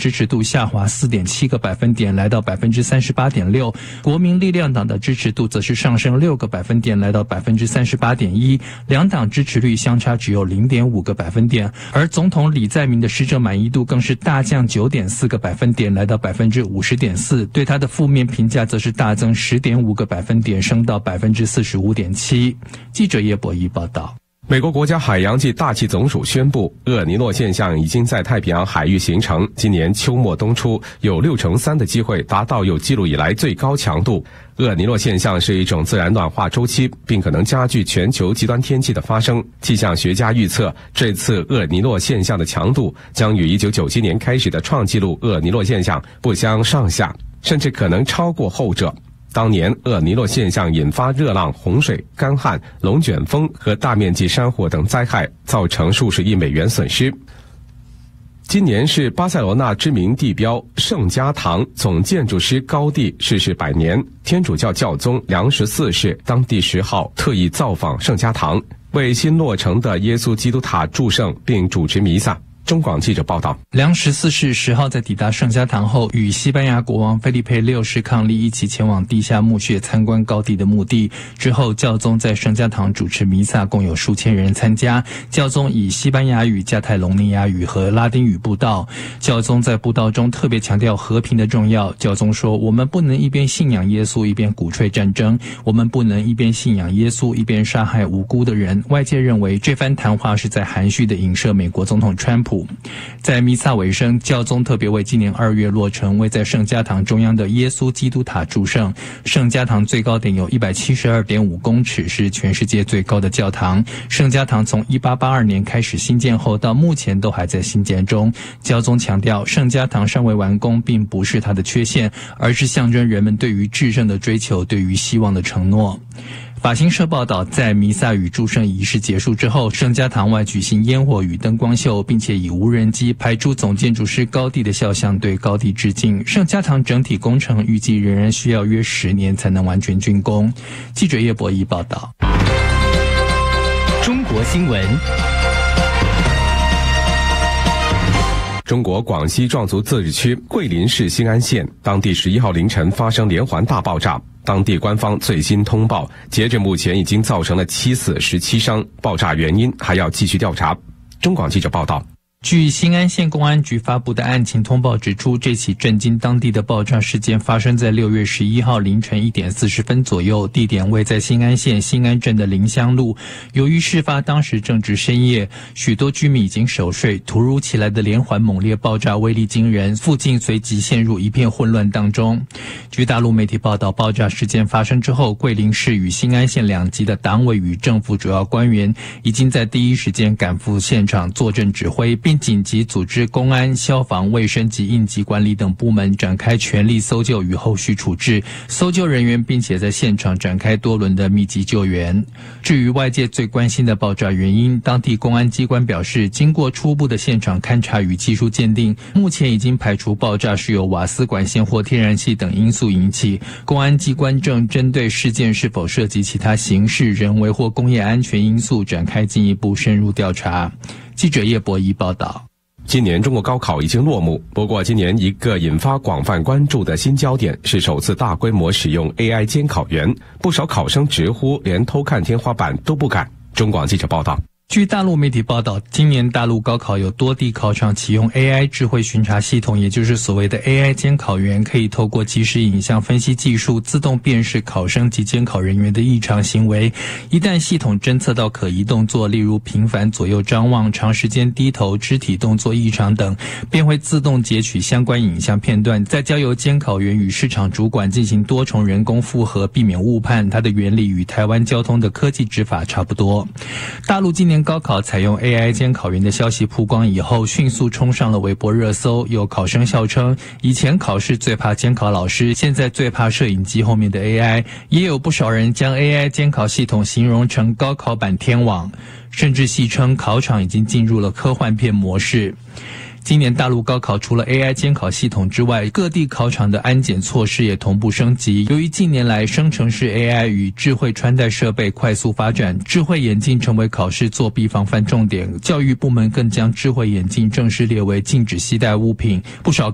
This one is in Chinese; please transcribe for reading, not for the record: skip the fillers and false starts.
支持度下滑 4.7 个百分点，来到 38.6%， 国民力量党的支持度则是上升6个百分点，来到 38.1%， 两党支持率相差只有 0.5 个百分点，而总统李在明的施政满意度更是大降 9.4 个百分点，来到 50.4%， 对他的负面评价则是大增 10.5 个百分点，升到 45.7%。 记者叶博弈报道。 美国国家海洋及大气总署宣布，厄尼诺现象已经在太平洋海域形成，今年秋末冬初有63%的机会达到有记录以来最高强度。厄尼诺现象是一种自然暖化周期，并可能加剧全球极端天气的发生。气象学家预测，这次厄尼诺现象的强度将与1997年开始的创纪录厄尼诺现象不相上下，甚至可能超过后者。当年厄尼诺现象引发热浪、洪水、干旱、龙卷风和大面积山火等灾害，造成数十亿美元损失。今年是巴塞罗那知名地标圣家堂总建筑师高第逝世100年，天主教教宗梁14世当地10号特意造访圣家堂，为新落成的耶稣基督塔祝圣并主持弥撒。中广记者报道， 梁14世10号在抵达圣家堂后，与西班牙国王腓力佩6世伉俪一起前往地下墓穴参观高第的墓地。之后，教宗在圣家堂主持弥撒，共有数千人参加。教宗以西班牙语、加泰隆尼亚语和拉丁语布道。教宗在布道中特别强调和平的重要。教宗说：“我们不能一边信仰耶稣，一边鼓吹战争；我们不能一边信仰耶稣，一边杀害无辜的人。”外界认为这番谈话是在含蓄地影射美国总统川普。在弥撒尾声，教宗特别为今年2月落成位在圣家堂中央的耶稣基督塔祝圣。圣家堂最高点有 172.5 公尺，是全世界最高的教堂。圣家堂从1882年开始兴建后，到目前都还在兴建中。教宗强调，圣家堂尚未完工并不是它的缺陷，而是象征人们对于至圣的追求，对于希望的承诺。法新社报道，在弥撒与祝圣仪式结束之后，圣家堂外举行烟火与灯光秀，并且以无人机拍出总建筑师高第的肖像，对高第致敬。圣家堂整体工程预计仍然需要约10年才能完全竣工。记者叶博弈报道。 中国新闻。 中国广西壮族自治区桂林市兴安县，当地11号凌晨发生连环大爆炸。当地官方最新通报，截至目前已经造成了7死17伤，爆炸原因还要继续调查。中广记者报道。 据兴安县公安局发布的案情通报指出，这起震惊当地的爆炸事件发生在6月11号凌晨1点40分左右，地点位在兴安县兴安镇的林香路。由于事发当时正值深夜，许多居民已经熟睡，突如其来的连环猛烈爆炸威力惊人，附近随即陷入一片混乱当中。据大陆媒体报道，爆炸事件发生之后，桂林市与兴安县两级的党委与政府主要官员已经在第一时间赶赴现场坐镇指挥，并紧急组织公安、消防、卫生及应急管理等部门展开全力搜救与后续处置搜救人员，并且在现场展开多轮的密集救援。至于外界最关心的爆炸原因，当地公安机关表示，经过初步的现场勘查与技术鉴定，目前已经排除爆炸是由瓦斯管线或天然气等因素引起。公安机关正针对事件是否涉及其他刑事、人为或工业安全因素展开进一步深入调查。记者叶博弈报道。 今年中国高考已经落幕，不过今年一个引发广泛关注的新焦点是首次大规模使用 AI 监考员，不少考生直呼连偷看天花板都不敢。中广记者报道。 据大陆媒体报道，今年大陆高考有多地考场启用 AI 智慧巡查系统，也就是所谓的 AI 监考员，可以透过即时影像分析技术自动辨识考生及监考人员的异常行为。一旦系统侦测到可疑动作，例如频繁左右张望、长时间低头、肢体动作异常等，便会自动截取相关影像片段，再交由监考员与市场主管进行多重人工复核，避免误判。它的原理与台湾交通的科技执法差不多。大陆今年高考采用 AI 监考员的消息曝光以后，迅速冲上了微博热搜。有考生笑称，以前考试最怕监考老师，现在最怕摄影机后面的 AI。也有不少人将 AI 监考系统形容成高考版天网，甚至戏称考场已经进入了科幻片模式。今年大陆高考除了 AI 监考系统之外，各地考场的安检措施也同步升级。由于近年来生成式 AI 与智慧穿戴设备快速发展，智慧眼镜成为考试作弊防范重点，教育部门更将智慧眼镜正式列为禁止携带物品。不少